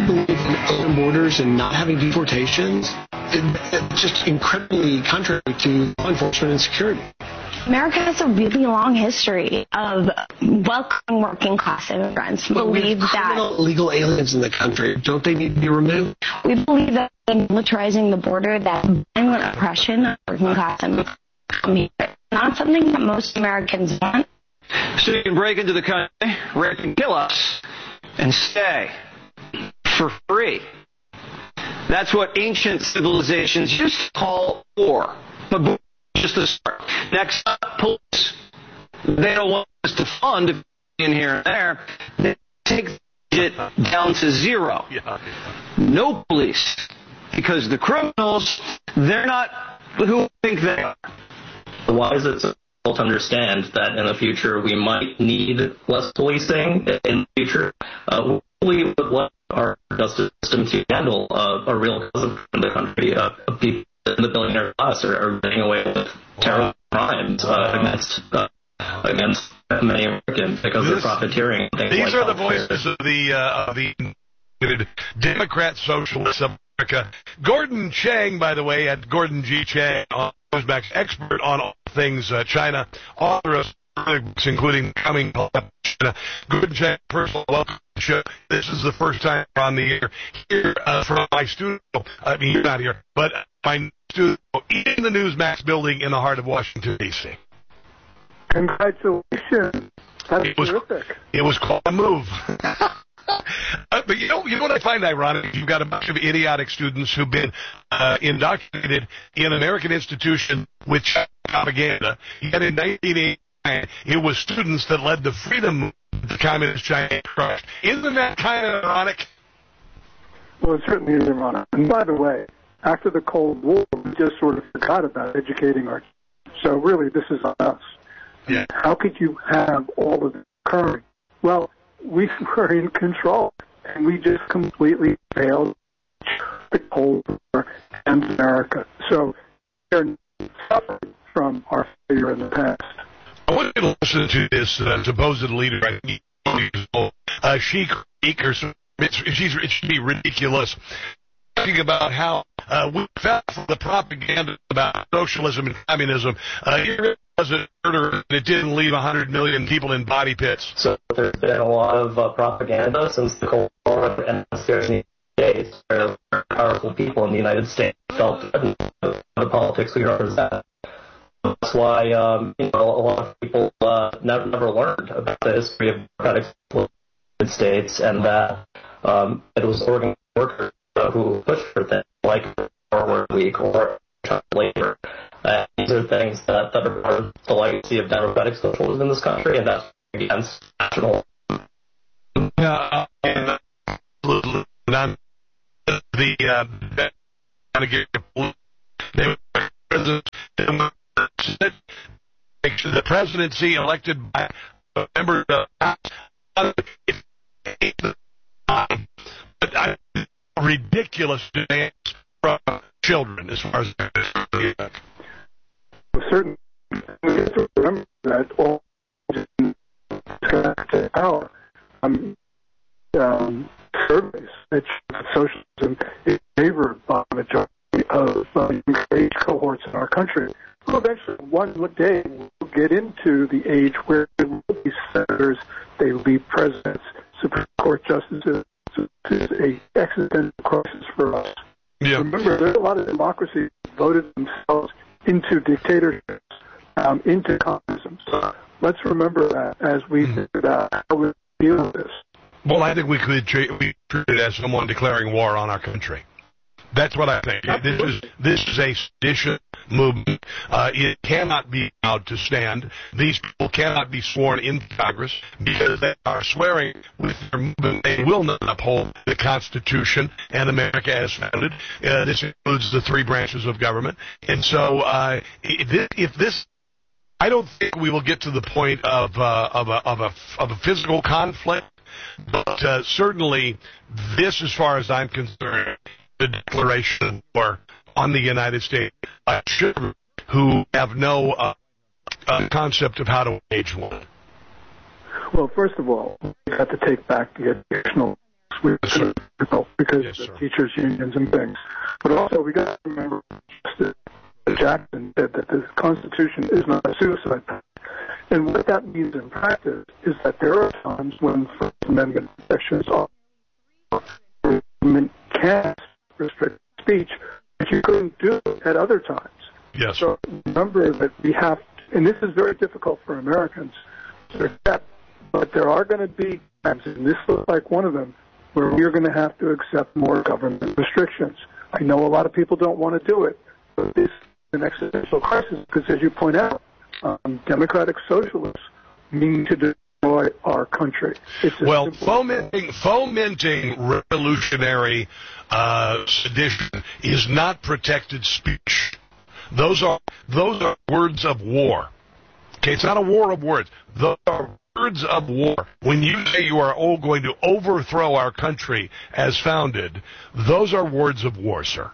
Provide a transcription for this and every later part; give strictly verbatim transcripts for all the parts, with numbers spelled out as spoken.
believe in open borders and not having deportations. It's just incredibly contrary to law enforcement and security. America has a really long history of welcoming working class immigrants. We but believe we have criminal, that illegal aliens in the country. Don't they need to be removed? we believe that militarizing the border, that violent oppression of working class immigrants, not something that most Americans want. So you can break into the country, wreck and kill us, and stay for free. That's what ancient civilizations used to call war. But just the start. Next up, police. They don't want us to fund in here and there. They take the budget down to zero. No police. Because the criminals, they're not who we think they are. Why is it so difficult to understand that in the future we might need less policing in the future? Uh, we would let our justice system to handle uh, a real cause in the country. Uh, people in the billionaire class are, are getting away with terrible crimes uh, against uh, against many Americans because this, of profiteering. And things these like are the healthcare. voices of the uh, of the Democrat Socialists of America. Gordon Chang, by the way, at Gordon G. Chang, Newsmax expert on all things uh, China, author of books including Coming China. Gordon Chang, personal welcome to the show. This is the first time we're on the air here uh, from my studio. I mean, you're not here, but my studio in the Newsmax building in the heart of Washington, D C Congratulations. That's it was, terrific. It was quite a move. Uh, but you know, you know what I find ironic? You've got a bunch of idiotic students who've been uh, indoctrinated in American institutions with China propaganda. Yet in nineteen eighty-nine, it was students that led the freedom movement the Communist China crushed. Isn't that kind of ironic? Well, it certainly is ironic. And by the way, after the Cold War, we just sort of forgot about educating our. So really, this is on us. Yeah. How could you have all of this occurring? Well, we were in control, and we just completely failed the Cold War and America. So we're suffering from our failure in the past. I want you to listen to this uh, supposed leader. I think he's uh, she or it's, she's, it should be ridiculous. Talking about how uh, we fell for the propaganda about socialism and communism. Uh, here was a murder, and it didn't leave one hundred million people in body pits. So there's been a lot of uh, propaganda since the Cold War, and there's in the United States where powerful people in the United States felt threatened by the politics we represent. That's why um, you know, a lot of people uh, never, never learned about the history of democratic in the United States, and that um, it was organized workers uh, who pushed for things like Forward Week or child labor. Uh, these are things that, that are part of the legacy of democratic socialism in this country, and that's against national. Uh, and, uh, the uh, the presidency elected by a member of but I, ridiculous demands from children as far as Certainly, we have to remember that all power um, um, surveys that socialism is favored by the majority of uh, age cohorts in our country. Well, eventually, one day, we'll get into the age where there will be senators, they will be presidents, Supreme Court justices. It's an existential crisis for us. Yeah. Remember, there's a lot of democracies that voted themselves into dictatorships, um, into communism. So let's remember that as we mm-hmm. figure out how we deal with this. Well, I think we could treat, we treat it as someone declaring war on our country. That's what I think. This is this is a sedition movement. Uh, it cannot be allowed to stand. These people cannot be sworn into Congress because they are swearing with their movement they will not uphold the Constitution and America as founded. Uh, this includes the three branches of government. And so uh, if this, I don't think we will get to the point of uh, of a of a of a physical conflict, but uh, certainly this, as far as I'm concerned, the declaration of war on the United States by children who have no uh, uh, concept of how to wage one. Well, first of all, we have to take back the educational which is Yes, difficult because yes, of sir. the teachers' unions and things. But also, we got to remember that Jackson said that the Constitution is not a suicide pact. And what that means in practice is that there are times when First Amendment protections are can restrict speech, but you couldn't do it at other times. Yes. So remember that we have, and this is very difficult for Americans to accept, but there are going to be times, and this looks like one of them, where we're going to have to accept more government restrictions. I know a lot of people don't want to do it, but this is an existential crisis because, as you point out, um, democratic socialists mean to destroy our country. It's Well, simple- fomenting, fomenting revolutionary uh, sedition is not protected speech. Those are those are words of war. Okay, it's not a war of words. Those are words of war. When you say you are all going to overthrow our country as founded, those are words of war, sir.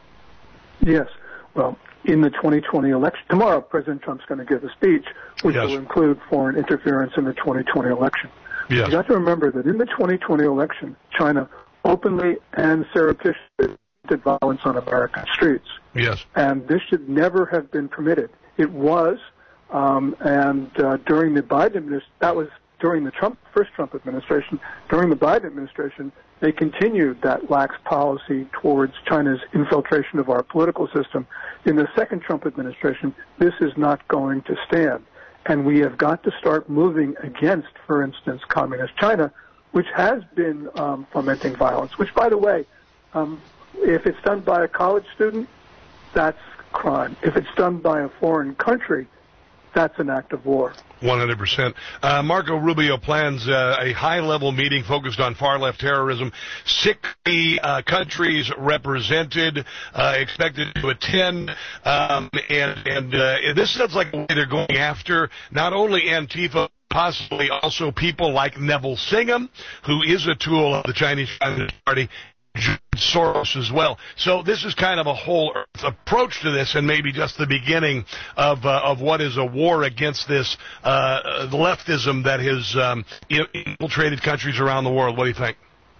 Yes. Well, in the twenty twenty election, tomorrow President Trump's going to give a speech which Yes. will include foreign interference in the twenty twenty election. Yes. You got to remember that in the twenty twenty election, China openly and surreptitiously did violence on American streets. Yes. And this should never have been permitted. It was, um, and uh, during the Biden administration, that was during the Trump first Trump administration. During the Biden administration, they continued that lax policy towards China's infiltration of our political system. In the second Trump administration, this is not going to stand. And we have got to start moving against, for instance, communist China, which has been um, fomenting violence, which, by the way, um, if it's done by a college student, that's crime. If it's done by a foreign country, that's an act of war. one hundred percent. Uh, Marco Rubio plans uh, a high-level meeting focused on far-left terrorism. sixty uh, countries represented, uh, expected to attend. Um, and and uh, this sounds like the way they're going after not only Antifa, possibly also people like Neville Singham, who is a tool of the Chinese Communist Party, Soros as well. So this is kind of a whole earth approach to this, and maybe just the beginning of uh, of what is a war against this uh, leftism that has um, infiltrated countries around the world. What do you think?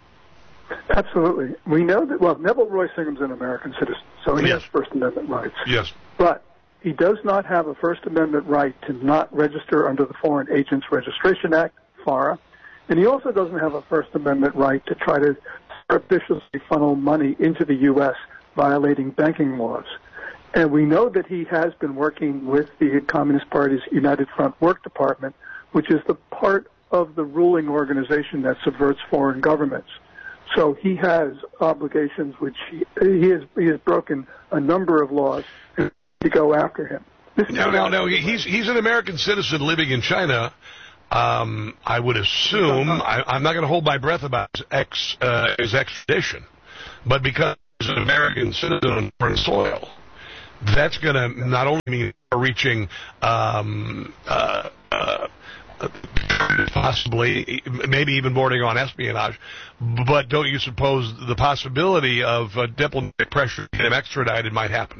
Absolutely. We know that, well, Neville Roy Singham's an American citizen, so he Yes. has First Amendment rights. Yes. But he does not have a First Amendment right to not register under the Foreign Agents Registration Act, FARA, and he also doesn't have a First Amendment right to try to surreptitiously funnel money into the U S, violating banking laws. And we know that he has been working with the Communist Party's United Front Work Department, which is the part of the ruling organization that subverts foreign governments. So he has obligations which he, he, has, he has broken a number of laws to go after him. This No, no, no. He's he's an American citizen living in China. Um, I would assume, I, I'm not going to hold my breath about his, ex, uh, his extradition, but because he's an American citizen on foreign soil, that's going to not only mean reaching um, uh, uh, possibly, maybe even bordering on espionage, but don't you suppose the possibility of uh, diplomatic pressure to get him extradited might happen?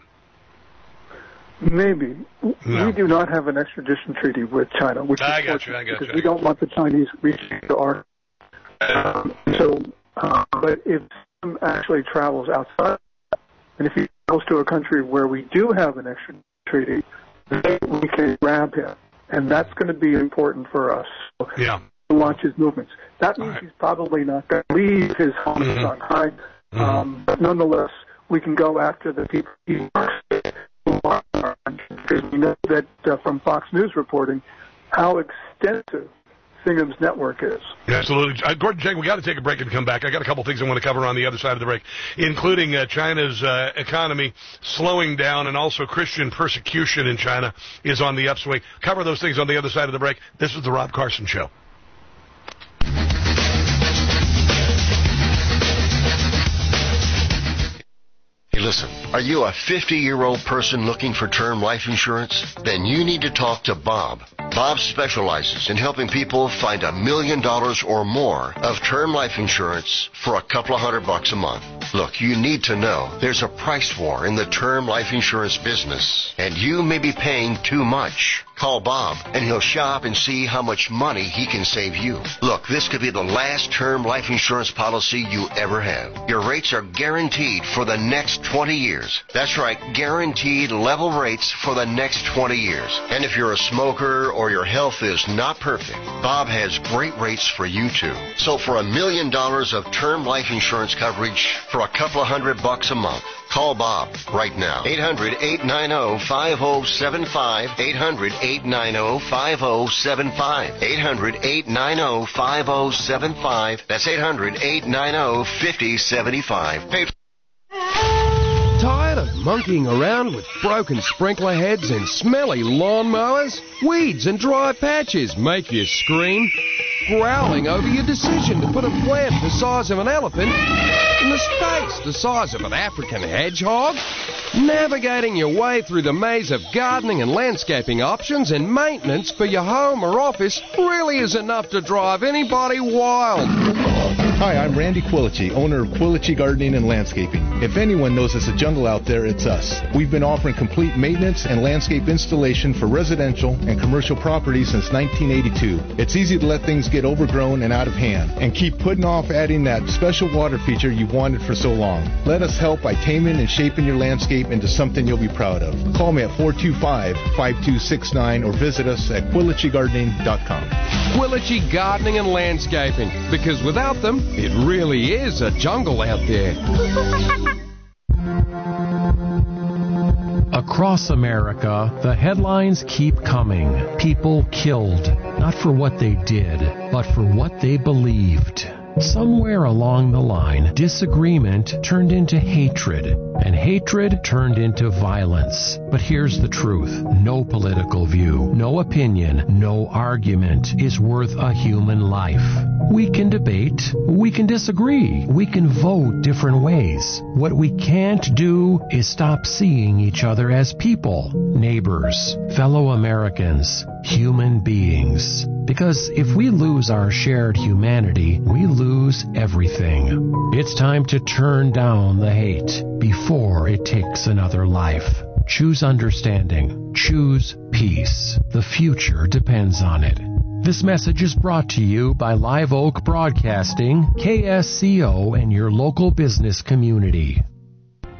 Maybe. No. We do not have an extradition treaty with China, which I is got you, I got because you, I we got don't want the Chinese reaching to our. Um, so, uh, but if someone actually travels outside, and if he goes to a country where we do have an extradition treaty, we can grab him, and that's going to be important for us. So, Yeah. to watch his movements. That means Right. he's probably not going to leave his home in Mhm. Shanghai. Mhm. Um, but nonetheless, we can go after the people he works with, who are in our country, because we know that uh, from Fox News reporting how extensive Singham's network is. Absolutely. Uh, Gordon Chang, we got to take a break and come back. I got a couple things I want to cover on the other side of the break, including uh, China's uh, economy slowing down, and also Christian persecution in China is on the upswing. Cover those things on the other side of the break. This is the Rob Carson Show. Hey, listen, are you a fifty-year-old person looking for term life insurance? Then you need to talk to Bob. Bob specializes in helping people find a million dollars or more of term life insurance for a couple of hundred bucks a month. Look, you need to know there's a price war in the term life insurance business, and you may be paying too much. Call Bob, and he'll shop and see how much money he can save you. Look, this could be the last term life insurance policy you ever have. Your rates are guaranteed for the next twenty years. That's right, guaranteed level rates for the next twenty years. And if you're a smoker or your health is not perfect, Bob has great rates for you too. So for a million dollars of term life insurance coverage for a couple of hundred bucks a month, call Bob right now. eight hundred, eight nine zero, five zero seven five. eight hundred, eight nine zero, five zero seven five. eight hundred, eight nine zero, five zero seven five. That's eight hundred, eight nine zero, five zero seven five. Pay- Tired of monkeying around with broken sprinkler heads and smelly lawnmowers? Weeds and dry patches make you scream. Growling over your decision to put a plant the size of an elephant in the space the size of an African hedgehog? Navigating your way through the maze of gardening and landscaping options and maintenance for your home or office really is enough to drive anybody wild. Hi, I'm Randy Quilici, owner of Quilici Gardening and Landscaping. If anyone knows it's a jungle out there, it's us. We've been offering complete maintenance and landscape installation for residential and commercial properties since nineteen eighty-two. It's easy to let things get overgrown and out of hand and keep putting off adding that special water feature you've wanted for so long. Let us help by taming and shaping your landscape into something you'll be proud of. Call me at four two five, five two six nine or visit us at Quilici Gardening dot com. Quilici Gardening and Landscaping, because without them, it really is a jungle out there. Across America, the headlines keep coming. People killed, not for what they did, but for what they believed. Somewhere along the line, disagreement turned into hatred, and hatred turned into violence. But here's the truth. No political view, no opinion, no argument is worth a human life. We can debate, we can disagree, we can vote different ways. What we can't do is stop seeing each other as people, neighbors, fellow Americans, human beings. Because if we lose our shared humanity, we lose everything. It's time to turn down the hate before it takes another life. Choose understanding. Choose peace. The future depends on it. This message is brought to you by Live Oak Broadcasting, K S C O, and your local business community.